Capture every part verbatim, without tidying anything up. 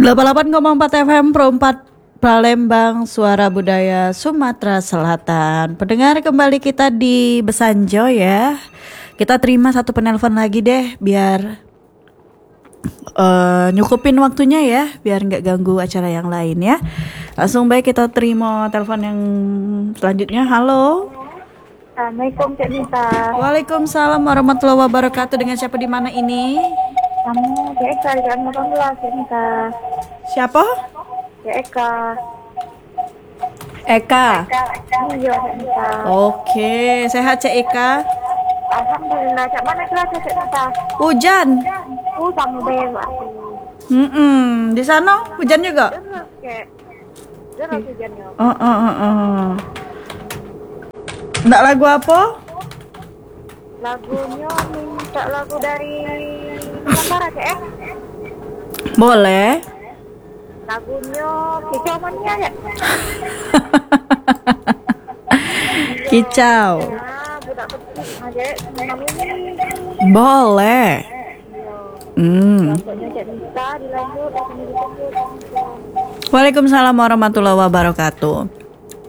delapan puluh delapan koma empat F M Pro empat Palembang, Suara Budaya Sumatera Selatan. Pendengar, kembali kita di Besanjo ya. Kita terima satu penelpon lagi deh, biar uh, nyukupin waktunya ya, biar nggak ganggu acara yang lain ya. Langsung baik kita terima telepon yang selanjutnya. Halo. Assalamualaikum Cik Nita. Waalaikumsalam warahmatullahi wabarakatuh. Dengan siapa di mana ini? Kamu Cik Eka di Jalan delapan belas Cik Nita. Siapa? Cik Eka. Eka. Iya Cik Nita. Oke, sehat Cik Eka? Alhamdulillah. Cik mana kelas Cik Nita? Hujan. Uh, kamu bebas. Hmm, di sana hujan juga? Deras Cik. Deras hujannya. Oh, oh, oh, oh. Nggak lagu apa? Lagunya minta lagu dari Nusantara Cik. Boleh. Lagunya Kicau Mania ya. Kicau. Nah, budak kecil aja malam ini. Boleh. Hmm. Lagunya Cik Nita dilanjut akan ditunggu. Waalaikumsalam warahmatullahi wabarakatuh.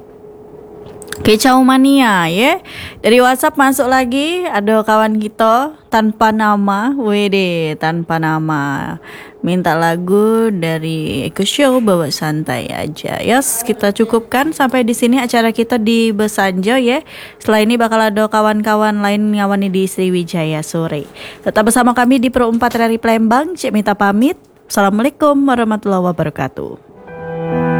Kicau Mania ya. Dari WhatsApp masuk lagi, ada kawan kita tanpa nama, W D tanpa nama. Minta lagu dari Eko Show, bawa santai aja. Yes, kita cukupkan sampai di sini acara kita di Besanjo ya. Setelah ini bakal ada kawan-kawan lain ngawani di Sriwijaya sore. Tetap bersama kami di Pro empat dari Palembang. Cik Mita pamit. Assalamualaikum warahmatullahi wabarakatuh.